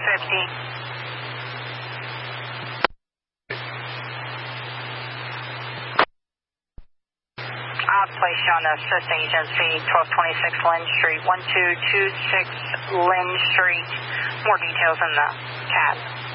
I'll place you on assist agency, 1226 Lynn Street, 1226 Lynn Street. More details in the cab.